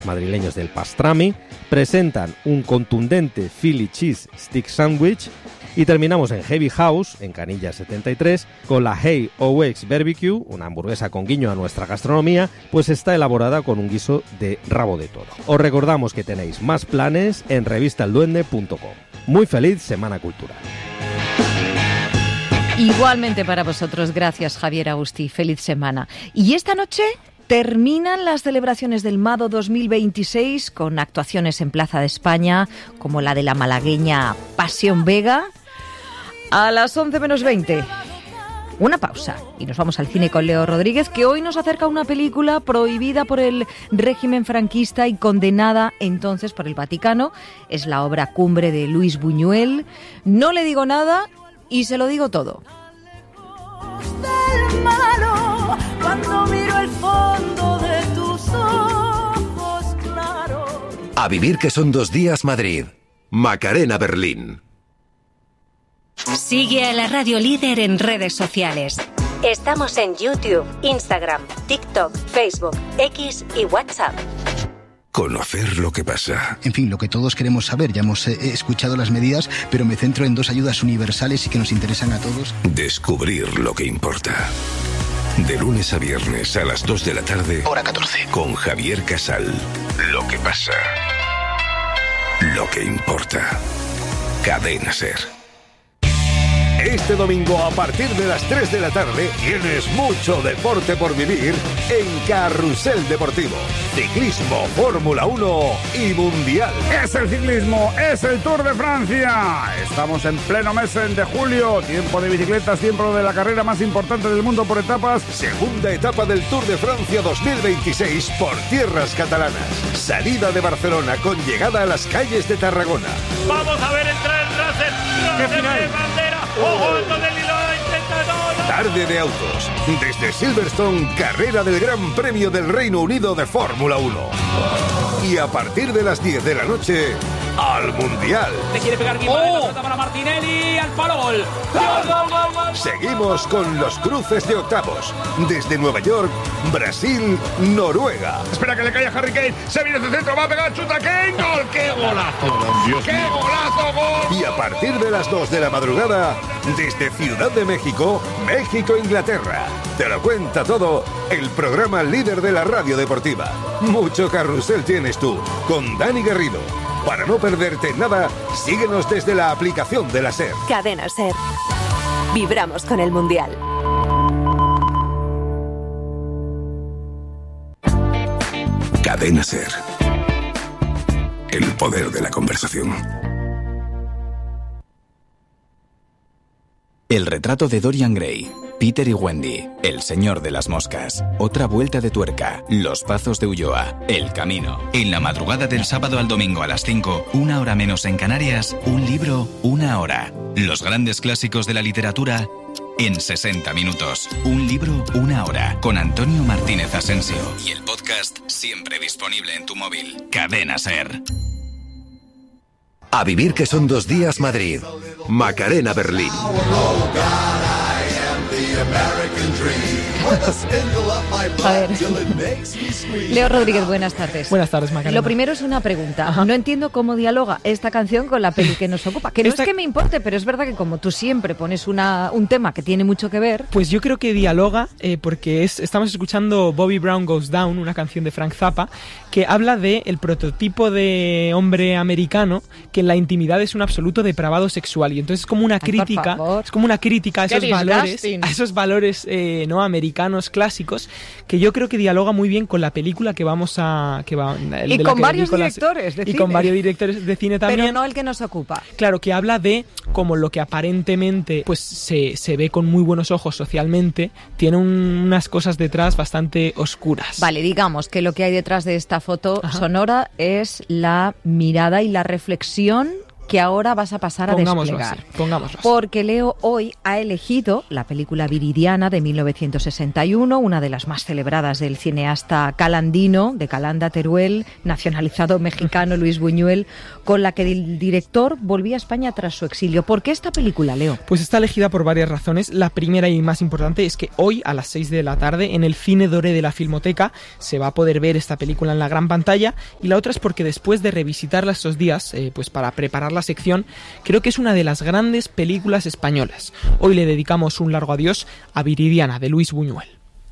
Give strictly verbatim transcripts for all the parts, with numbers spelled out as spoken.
madrileños del pastrami, presentan un contundente Philly Cheese Stick Sandwich y terminamos en Heavy House, en Canilla setenta y tres, con la Hey Owex Barbecue, una hamburguesa con guiño a nuestra gastronomía, pues está elaborada con un guiso de rabo de toro. Os recordamos que tenéis más planes en revista el duende punto com. Muy feliz Semana Cultural. Igualmente para vosotros, gracias Javier Agustí, feliz semana. Y esta noche terminan las celebraciones del Mado dos mil veintiséis con actuaciones en Plaza de España, como la de la malagueña Pasión Vega, a las once menos veinte. Una pausa y nos vamos al cine con Leo Rodríguez, que hoy nos acerca a una película prohibida por el régimen franquista y condenada entonces por el Vaticano. Es la obra cumbre de Luis Buñuel. No le digo nada y se lo digo todo. Del malo, cuando miro el fondo de tus ojos claros. A vivir que son dos días Madrid. Macarena Berlín. Sigue a la Radio Líder en redes sociales. Estamos en YouTube, Instagram, TikTok, Facebook, X y WhatsApp. Conocer lo que pasa. En fin, lo que todos queremos saber. Ya hemos eh, escuchado las medidas, pero me centro en dos ayudas universales y que nos interesan a todos. Descubrir lo que importa. De lunes a viernes a las dos de la tarde. Hora catorce. Con Javier Casal. Lo que pasa. Lo que importa. Cadena SER. Este domingo a partir de las tres de la tarde tienes mucho deporte por vivir en Carrusel Deportivo. Ciclismo, Fórmula uno y Mundial. Es el ciclismo, es el Tour de Francia. Estamos en pleno mes de julio. Tiempo de bicicletas, tiempo de la carrera más importante del mundo por etapas. Segunda etapa del Tour de Francia dos mil veintiséis por tierras catalanas. Salida de Barcelona con llegada a las calles de Tarragona. Vamos a ver entrar el Russell. ¡Qué final! De bandera. ¡Ojo, Antonelli lo intenta! ¡No, no! Tarde de autos. Desde Silverstone, carrera del Gran Premio del Reino Unido de Fórmula uno. Y a partir de las diez de la noche, al Mundial. Le quiere pegar Guimaraes, la pelota para Martinelli, al palo, gol. ¡Gol, gol, gol, gol! Seguimos con los cruces de octavos. Desde Nueva York, Brasil, Noruega. Espera que le caiga Harry Kane. Se viene desde centro, va a pegar, chuta Kane. ¡Gol! ¡Qué golazo! Dios ¡Qué mío. golazo, gol! Y a partir de las dos de la madrugada, desde Ciudad de México, México, Inglaterra. Te lo cuenta todo el programa líder de la radio deportiva. Mucho carrusel tienes tú, con Dani Garrido. Para no perderte nada, síguenos desde la aplicación de la SER. Cadena SER. Vibramos con el Mundial. Cadena SER. El poder de la conversación. El retrato de Dorian Gray, Peter y Wendy, El señor de las moscas, Otra vuelta de tuerca, Los pazos de Ulloa, El camino. En la madrugada del sábado al domingo a las cinco, una hora menos en Canarias, un libro, una hora. Los grandes clásicos de la literatura en sesenta minutos. Un libro, una hora. Con Antonio Martínez Asensio. Y el podcast siempre disponible en tu móvil. Cadena SER. A vivir que son dos días Madrid. Macarena Berlín. A ver. Leo Rodríguez, buenas tardes. Buenas tardes, Macarena. Lo primero es una pregunta. Ajá. No entiendo cómo dialoga esta canción con la peli que nos ocupa. Que no esta... es que me importe, pero es verdad que como tú siempre pones una, un tema que tiene mucho que ver... Pues yo creo que dialoga eh, porque es, estamos escuchando Bobby Brown Goes Down, una canción de Frank Zappa, que habla de el prototipo de hombre americano que en la intimidad es un absoluto depravado sexual. Y entonces es como una crítica, es como una crítica a esos valores, a esos valores eh, no americanos clásicos, que yo creo que dialoga muy bien con la película que vamos a que va el y de con la varios Nicolas, directores de y cine. con varios directores de cine también, pero no el que nos ocupa. Claro, que habla de como lo que aparentemente pues se, se ve con muy buenos ojos socialmente tiene un, unas cosas detrás bastante oscuras. Vale, digamos que lo que hay detrás de esta foto Ajá. sonora es la mirada y la reflexión que ahora vas a pasar a Pongámoslo desplegar. así, pongámoslo así. Porque Leo hoy ha elegido la película Viridiana de mil novecientos sesenta y uno, una de las más celebradas del cineasta calandino, de Calanda, Teruel, nacionalizado mexicano Luis Buñuel, con la que el director volvía a España tras su exilio. ¿Por qué esta película, Leo? Pues está elegida por varias razones. La primera y más importante es que hoy a las seis de la tarde en el Cine Doré de la Filmoteca se va a poder ver esta película en la gran pantalla, y la otra es porque después de revisitarla estos días, eh, pues para preparar la sección, creo que es una de las grandes películas españolas. Hoy le dedicamos un largo adiós a Viridiana, de Luis Buñuel.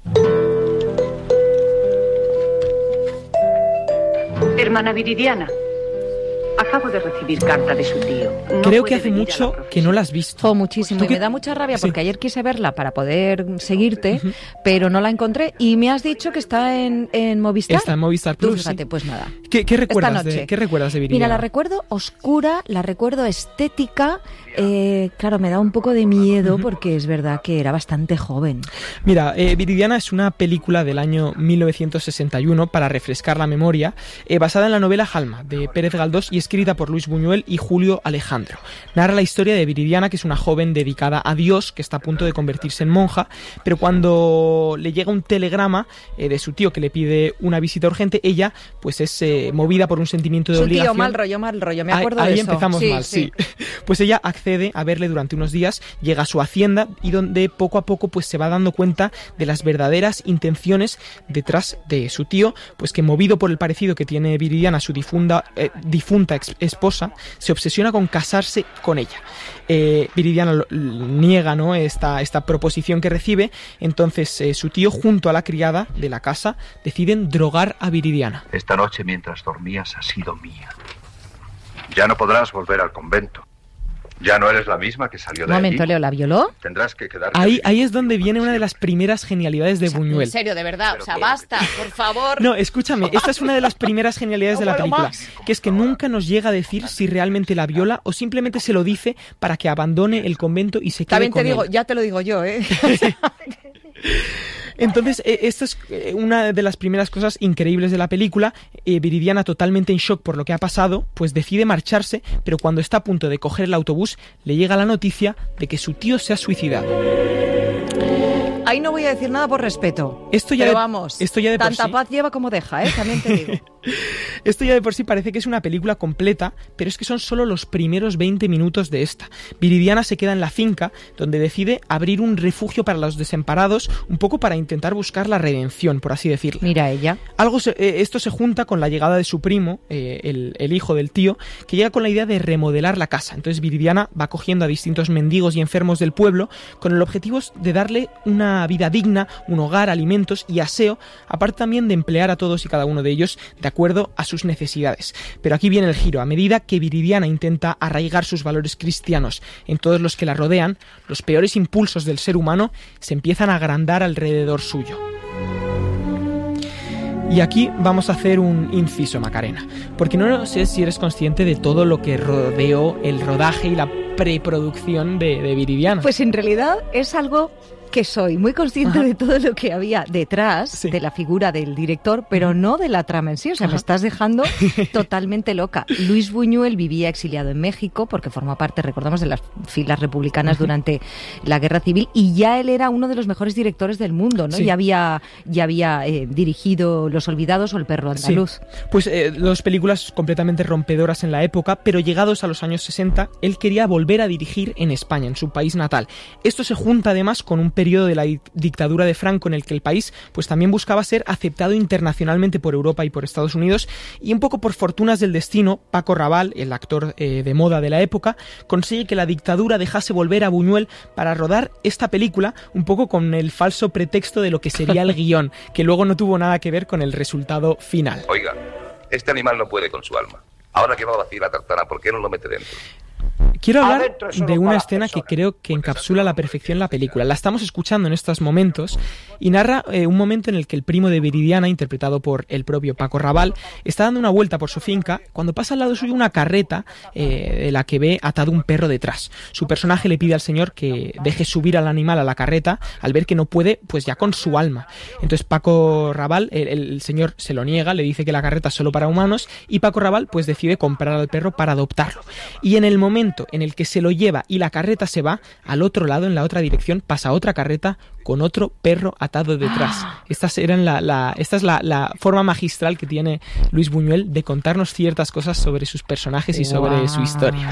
Hermana Viridiana, acabo de recibir carta de su tío. No Creo puede que hace venir mucho que no la has visto. Oh, muchísimo. Y me da mucha rabia porque ayer quise verla para poder seguirte, uh-huh. pero no la encontré. Y me has dicho que está en, en Movistar. Está en Movistar Plus. Tú fíjate, sí. Pues nada. ¿Qué, qué, recuerdas de, ¿Qué recuerdas de Viridiana? Mira, la recuerdo oscura, la recuerdo estética. Eh, claro, me da un poco de miedo uh-huh. porque es verdad que era bastante joven. Mira, eh, Viridiana es una película del año mil novecientos sesenta y uno, para refrescar la memoria, eh, basada en la novela Jalma, de Pérez Galdós, y escrita por Luis Buñuel y Julio Alejandro. Narra la historia de Viridiana, que es una joven dedicada a Dios, que está a punto de convertirse en monja, pero cuando le llega un telegrama eh, de su tío que le pide una visita urgente, ella pues es eh, movida por un sentimiento de su obligación. Tío, mal rollo, mal rollo, me acuerdo ahí, de ahí eso. Ahí empezamos sí, mal, sí. sí. Pues ella accede a verle durante unos días, llega a su hacienda y donde poco a poco pues se va dando cuenta de las verdaderas intenciones detrás de su tío, pues que movido por el parecido que tiene Viridiana a su difunda, eh, difunta ex esposa, se obsesiona con casarse con ella. Eh, Viridiana lo, niega, ¿no?, esta, esta proposición que recibe, entonces eh, su tío junto a la criada de la casa deciden drogar a Viridiana. Esta noche mientras dormías has sido mía. Ya no podrás volver al convento. Ya no eres la misma que salió de Un momento, allí. Leo, ¿la violó? Tendrás que quedarte. Ahí, ahí es donde viene una de las primeras genialidades de o sea, Buñuel. En serio, de verdad, o sea, basta, por favor. No, escúchame, esta es una de las primeras genialidades de la película, que es que nunca nos llega a decir si realmente la viola o simplemente se lo dice para que abandone el convento y se quede También con te digo, él. ya te lo digo yo, ¿eh? Entonces, eh, esta es eh, una de las primeras cosas increíbles de la película. Eh, Viridiana, totalmente en shock por lo que ha pasado, pues decide marcharse, pero cuando está a punto de coger el autobús, le llega la noticia de que su tío se ha suicidado. Ahí no voy a decir nada por respeto. Esto ya pero de, vamos, esto ya de tanta por sí, paz lleva como deja, ¿eh? También te digo. Esto ya de por sí parece que es una película completa, pero es que son solo los primeros veinte minutos de esta. Viridiana se queda en la finca, donde decide abrir un refugio para los desamparados, un poco para intentar buscar la redención, por así decirlo. Mira ella. Algo se, eh, esto se junta con la llegada de su primo, eh, el, el hijo del tío, que llega con la idea de remodelar la casa. Entonces Viridiana va cogiendo a distintos mendigos y enfermos del pueblo con el objetivo de darle una vida digna, un hogar, alimentos y aseo, aparte también de emplear a todos y cada uno de ellos de acuerdo a sus necesidades. Pero aquí viene el giro. A medida que Viridiana intenta arraigar sus valores cristianos en todos los que la rodean, los peores impulsos del ser humano se empiezan a agrandar alrededor suyo. Y aquí vamos a hacer un inciso, Macarena, porque no sé si eres consciente de todo lo que rodeó el rodaje y la preproducción de, de Viridiana. Pues en realidad es algo que soy muy consciente Ajá. de todo lo que había detrás sí. de la figura del director, pero no de la trama en sí. O sea, Ajá. me estás dejando totalmente loca. Luis Buñuel vivía exiliado en México porque formó parte, recordamos, de las filas republicanas Ajá. durante la Guerra Civil, y ya él era uno de los mejores directores del mundo, ¿no? Sí. Ya había, ya había eh, dirigido Los Olvidados o El perro andaluz. Sí. Pues eh, dos películas completamente rompedoras en la época, pero llegados a los años sesenta, él quería volver a dirigir en España, en su país natal. Esto se junta además con un periodo de la dictadura de Franco en el que el país pues también buscaba ser aceptado internacionalmente por Europa y por Estados Unidos, y un poco por fortunas del destino, Paco Raval, el actor eh, de moda de la época, consigue que la dictadura dejase volver a Buñuel para rodar esta película, un poco con el falso pretexto de lo que sería el guión, que luego no tuvo nada que ver con el resultado final. Oiga, este animal no puede con su alma. Ahora que va a vacío la tartana, ¿por qué no lo mete dentro? Quiero hablar de una escena que creo que encapsula a la perfección la película. La estamos escuchando en estos momentos y narra eh, un momento en el que el primo de Viridiana, interpretado por el propio Paco Raval, está dando una vuelta por su finca cuando pasa al lado suyo una carreta eh, de la que ve atado un perro detrás. Su personaje le pide al señor que deje subir al animal a la carreta al ver que no puede, pues ya con su alma. Entonces Paco Raval, el, el señor se lo niega, le dice que la carreta es solo para humanos y Paco Raval pues decide comprar al perro para adoptarlo. Y en el momento en el que se lo lleva y la carreta se va, al otro lado, en la otra dirección, pasa otra carreta con otro perro atado detrás. Estas eran la, la, esta es la, la forma magistral que tiene Luis Buñuel de contarnos ciertas cosas sobre sus personajes y sobre wow. su historia.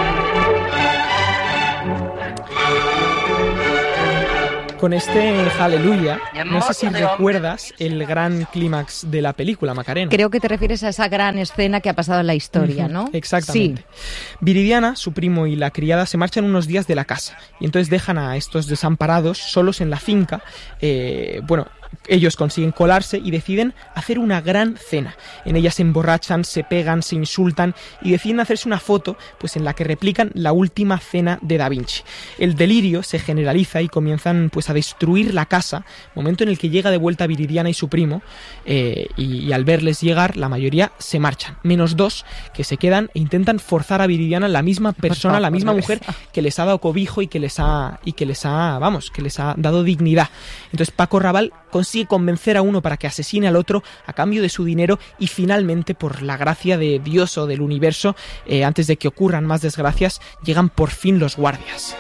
Con este Hallelujah, no sé si recuerdas el gran clímax de la película, Macarena. Creo que te refieres a esa gran escena que ha pasado en la historia, ¿no? Exactamente. Sí. Viridiana, su primo y la criada se marchan unos días de la casa y entonces dejan a estos desamparados solos en la finca. Eh, bueno, ellos consiguen colarse y deciden hacer una gran cena. En ella se emborrachan, se pegan, se insultan y deciden hacerse una foto pues en la que replican la última cena de Da Vinci. El delirio se generaliza y comienzan pues a destruir la casa, momento en el que llega de vuelta Viridiana y su primo eh, y, y al verles llegar la mayoría se marchan, menos dos que se quedan e intentan forzar a Viridiana, la misma persona, la misma mujer que les ha dado cobijo y que les ha y que les ha, vamos, que les ha dado dignidad. Entonces Paco Raval consigue convencer a uno para que asesine al otro a cambio de su dinero y finalmente, por la gracia de Dios o del universo, eh, antes de que ocurran más desgracias, llegan por fin los guardias.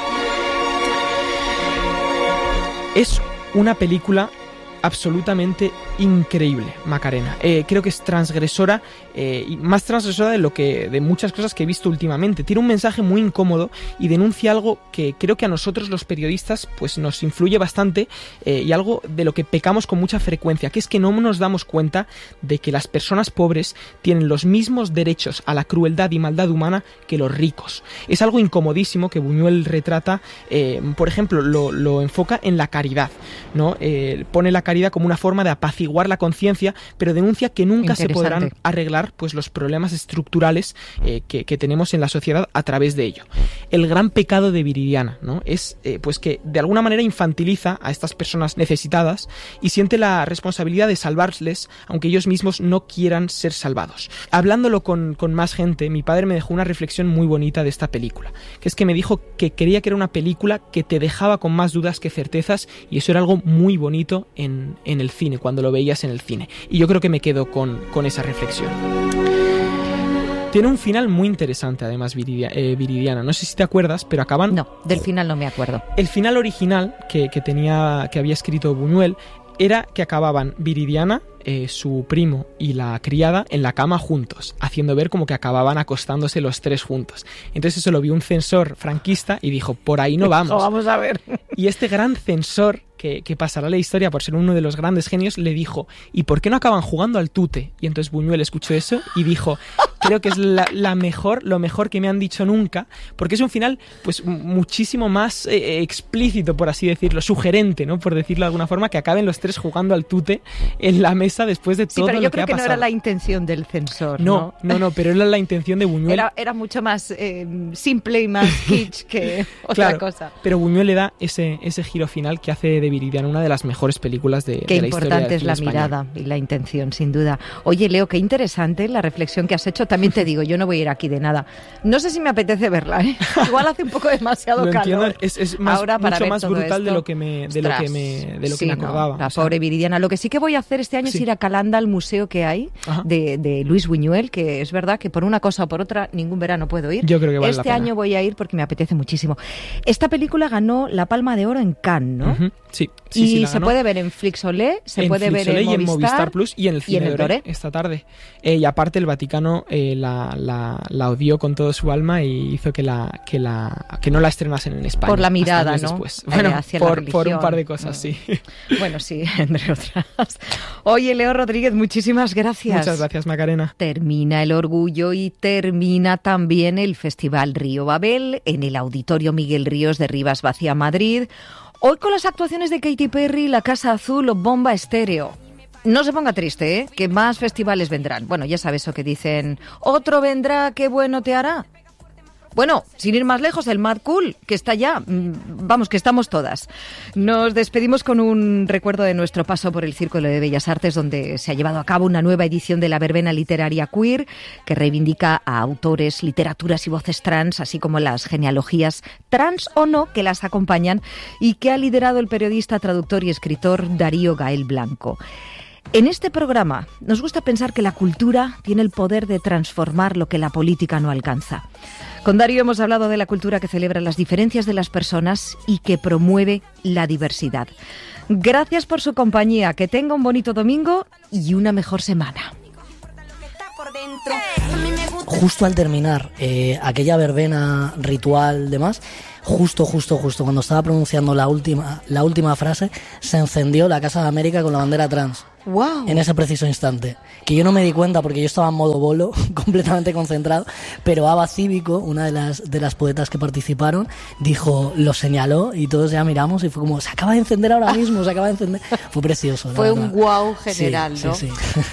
Es una película absolutamente increíble, Macarena. Eh, creo que es transgresora, eh, y más transgresora de lo que de muchas cosas que he visto últimamente. Tiene un mensaje muy incómodo y denuncia algo que creo que a nosotros los periodistas pues nos influye bastante eh, y algo de lo que pecamos con mucha frecuencia, que es que no nos damos cuenta de que las personas pobres tienen los mismos derechos a la crueldad y maldad humana que los ricos. Es algo incomodísimo que Buñuel retrata, eh, por ejemplo, lo, lo enfoca en la caridad, ¿no? Eh, pone la caridad como una forma de apaciguar la conciencia, pero denuncia que nunca se podrán arreglar pues los problemas estructurales eh, que, que tenemos en la sociedad a través de ello. El gran pecado de Viridiana, ¿no? Es eh, pues que de alguna manera infantiliza a estas personas necesitadas y siente la responsabilidad de salvarles, aunque ellos mismos no quieran ser salvados. Hablándolo con, con más gente, mi padre me dejó una reflexión muy bonita de esta película, que es que me dijo que quería que era una película que te dejaba con más dudas que certezas, y eso era algo muy bonito en en el cine, cuando lo veías en el cine. Y yo creo que me quedo con, con esa reflexión. Tiene un final muy interesante, además, Viridia, eh, Viridiana. No sé si te acuerdas, pero acaban... No, del final no me acuerdo. El final original que, que, tenía, que había escrito Buñuel era que acababan Viridiana, eh, su primo y la criada en la cama juntos, haciendo ver como que acababan acostándose los tres juntos. Entonces eso lo vio un censor franquista y dijo, por ahí no vamos. No, vamos a ver. Y este gran censor, que, que pasará a la historia por ser uno de los grandes genios, le dijo, ¿y por qué no acaban jugando al tute? Y entonces Buñuel escuchó eso y dijo, creo que es la, la mejor, lo mejor que me han dicho nunca, porque es un final pues muchísimo más eh, explícito, por así decirlo, sugerente, ¿no? Por decirlo de alguna forma, que acaben los tres jugando al tute en la mesa después de todo lo que ha pasado. Sí, pero yo creo que no era la intención del censor, ¿no? No, no, no, pero era la intención de Buñuel. Era, era mucho más eh, simple y más kitsch que otra claro, cosa. Pero Buñuel le da ese, ese giro final que hace de Viridiana una de las mejores películas de, qué de la historia del importante es la español. Mirada y la intención, sin duda. Oye, Leo, qué interesante la reflexión que has hecho. También te digo, yo no voy a ir aquí de nada. No sé si me apetece verla, ¿eh? Igual hace un poco demasiado lo calor. Entiendo, es, es más, ahora para mucho ver más todo brutal esto. de lo que me, de lo que me, de lo sí, que me acordaba. No, la o sea, pobre Viridiana. Lo que sí que voy a hacer este año sí. es ir a Calanda, al museo que hay de, de Luis Buñuel, que es verdad que por una cosa o por otra ningún verano puedo ir. Yo creo que vale este la pena. año voy a ir porque me apetece muchísimo. Esta película ganó la Palma de Oro en Cannes, ¿no? Uh-huh. Sí, sí, y sí, la se ganó. puede ver en Flixolé, se en puede Flixolé ver en y en Movistar, Movistar Plus y en el Cine y en el Doré Doré esta tarde. Eh, y aparte el Vaticano eh, la, la, la odió con todo su alma y hizo que la que la que no la estrenasen en España. Por la mirada, hasta años ¿no? Después. Bueno, eh, hacia por, la por un par de religión. cosas, sí. Bueno, sí, entre otras. Oye, Leo Rodríguez, muchísimas gracias. Muchas gracias, Macarena. Termina el orgullo y termina también el Festival Río Babel en el Auditorio Miguel Ríos de Rivas Vacía, Madrid. Hoy con las actuaciones de Katy Perry, La Casa Azul o Bomba Estéreo. No se ponga triste, ¿eh? Que más festivales vendrán. Bueno, ya sabes eso que dicen, otro vendrá, qué bueno te hará. Bueno, sin ir más lejos, el Mad Cool, que está ya, vamos, que estamos todas. Nos despedimos con un recuerdo de nuestro paso por el Círculo de Bellas Artes, donde se ha llevado a cabo una nueva edición de la verbena literaria queer, que reivindica a autores, literaturas y voces trans, así como las genealogías trans o no que las acompañan, y que ha liderado el periodista, traductor y escritor Darío Gael Blanco. En este programa nos gusta pensar que la cultura tiene el poder de transformar lo que la política no alcanza. Con Darío hemos hablado de la cultura que celebra las diferencias de las personas y que promueve la diversidad. Gracias por su compañía, que tenga un bonito domingo y una mejor semana. Justo al terminar eh, aquella verbena ritual demás, justo, justo, justo cuando estaba pronunciando la última, la última frase, se encendió la Casa de América con la bandera trans. Wow. En ese preciso instante. Que yo no me di cuenta porque yo estaba en modo bolo, completamente concentrado, pero Ava Cívico, una de las, de las poetas que participaron, dijo, lo señaló y todos ya miramos y fue como, se acaba de encender ahora mismo, se acaba de encender. Fue precioso. Fue un wow general, sí, ¿no? Sí, sí.